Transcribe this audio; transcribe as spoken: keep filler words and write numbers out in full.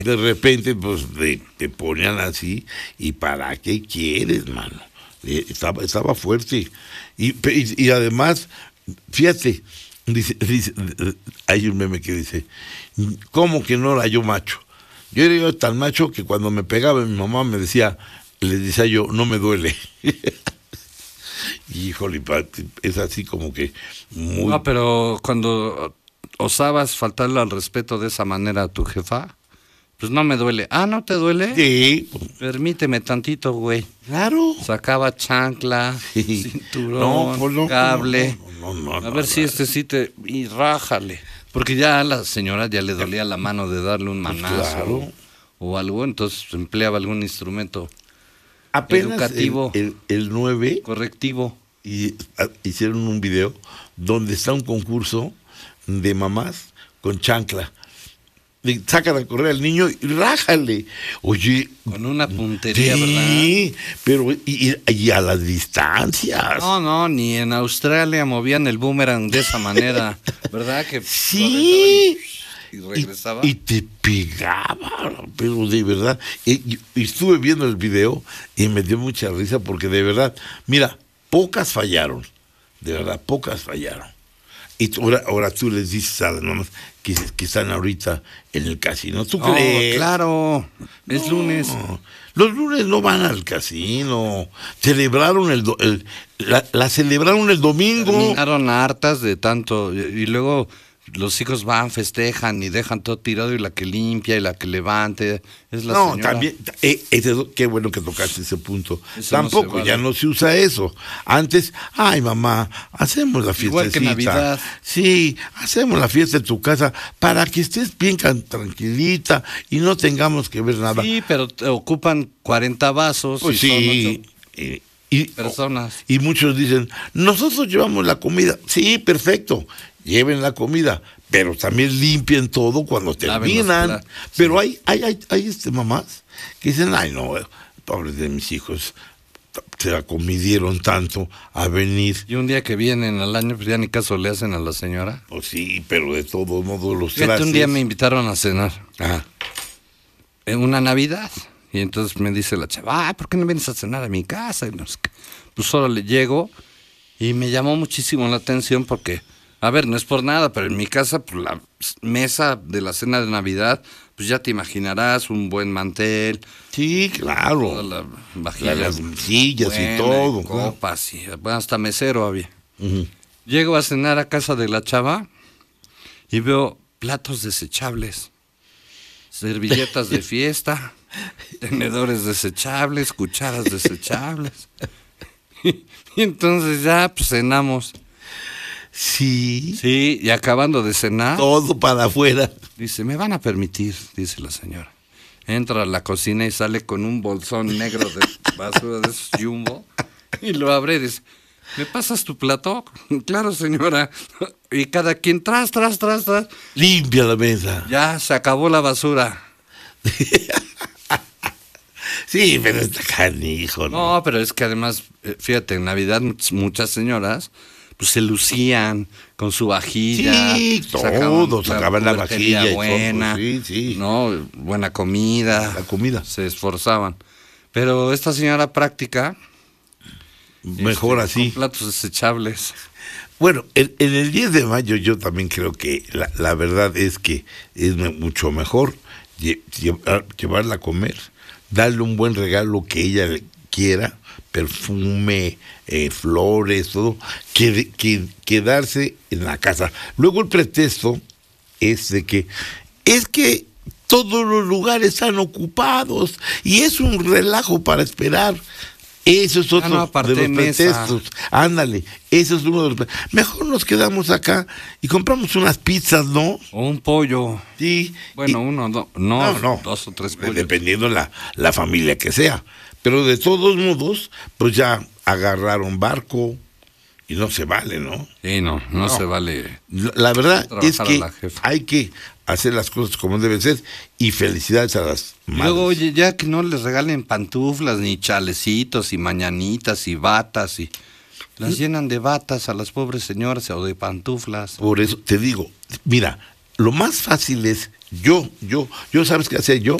De repente, pues, te, te ponían así, ¿y para qué quieres, mano? Eh, estaba, estaba fuerte. Y, y, y además, fíjate, dice, dice, hay un meme que dice, ¿cómo que no era yo macho? Yo era yo tan macho que cuando me pegaba mi mamá me decía, le decía yo, no me duele. Híjole, es así como que muy... No, pero cuando osabas faltarle al respeto de esa manera a tu jefa, pues no me duele. Ah, ¿no te duele? Sí. Permíteme tantito, güey. Claro. Sacaba chancla, sí. cinturón, no, pues no, cable. No, no, no, no, a ver no, si no. este sí te... Y rájale. Porque ya a la señora ya le dolía la mano de darle un manazo, pues claro, o algo, entonces empleaba algún instrumento apenas educativo. El, el, el nueve. Correctivo. Y a, hicieron un video donde está un concurso de mamás con chancla. Le sacan a correr al niño y rájale. Oye. Con una puntería, sí, ¿verdad? Sí, pero y, y a las distancias. No, no, ni en Australia movían el boomerang de esa manera, ¿verdad? Que sí. Y, y regresaba. Y, y te pegaba, pero de verdad. Y, y estuve viendo el video y me dio mucha risa porque de verdad, mira, pocas fallaron. De verdad, pocas fallaron. Y tú, ahora, ahora tú les dices a las mamás que, que están ahorita en el casino. ¿Tú oh, crees? Claro, es no, lunes. Los lunes no van al casino. Celebraron el, do, el la, la celebraron el domingo. Terminaron hartas de tanto. Y luego los hijos van, festejan y dejan todo tirado y la que limpia y la que levante es la no, señora. también, eh, ese, qué bueno que tocaste ese punto. Eso Tampoco, no vale. Ya no se usa eso. Antes, ay mamá, hacemos la fiestecita. Igual que Navidad. Sí, hacemos la fiesta en tu casa para que estés bien tranquilita y no tengamos que ver nada. Sí, pero te ocupan cuarenta vasos pues y sí, son ocho y, y, personas. Y muchos dicen, nosotros llevamos la comida. Sí, perfecto. Lleven la comida, pero también limpien todo cuando terminan. Pero sí. hay, hay, hay, hay este mamás que dicen, ay no, pobres de mis hijos, se la comidieron tanto a venir. Y un día que vienen al año, pues ya ni caso le hacen a la señora. Pues sí, pero de todos modos los Fíjate, trastes. Un día me invitaron a cenar. Ajá. En una Navidad. Y entonces me dice la chava, ah, ¿por qué no vienes a cenar a mi casa? Y no sé qué. Pues solo le llego y me llamó muchísimo la atención porque... A ver, no es por nada, pero en mi casa, pues la mesa de la cena de Navidad, pues ya te imaginarás, un buen mantel. Sí, claro. Toda la vajilla, las sillas buena, y todo. Copas, y bueno, hasta mesero había. Uh-huh. Llego a cenar a casa de la chava y veo platos desechables, servilletas de fiesta, tenedores desechables, cucharas desechables. Y entonces ya, pues cenamos. Sí. Sí, y acabando de cenar. Todo para afuera. Dice, me van a permitir, dice la señora. Entra a la cocina y sale con un bolsón negro de basura de esos Jumbo. Y lo abre y dice, ¿me pasas tu plato? Claro, señora. Y cada quien, tras, tras, tras, tras. Limpia la mesa. Ya, se acabó la basura. Sí, pero está canijo, ¿no? No, pero es que además, fíjate, en Navidad muchas señoras... pues se lucían con su vajilla. Sí, todos sacaban la vajilla buena, y todo, sí, sí. No, buena comida. La comida. Se esforzaban. Pero esta señora práctica, mejor este, así. Con platos desechables. Bueno, en, en el diez de mayo yo también creo que la, la verdad es que es mucho mejor lle, llevar, llevarla a comer, darle un buen regalo que ella quiera, perfume, eh, flores, todo, que, que quedarse en la casa. Luego el pretexto es de que es que todos los lugares están ocupados y es un relajo para esperar. Eso es otro ah, no, de los pretextos. Ándale, eso es uno de los. Mejor nos quedamos acá y compramos unas pizzas, ¿no? O un pollo. Sí. Bueno, y, uno, do, no, no, no, dos o tres pollos. Dependiendo la, la familia que sea. Pero de todos modos, pues ya agarraron barco y no se vale, ¿no? Sí, no, no, no. se vale. La, la verdad es que hay que hacer las cosas como deben ser y felicidades a las madres. Luego, oye, ya que no les regalen pantuflas, ni chalecitos, y mañanitas, y batas, y las llenan de batas a las pobres señoras o de pantuflas. Por eso te digo, mira, lo más fácil es yo, yo, yo, ¿sabes qué hacía yo?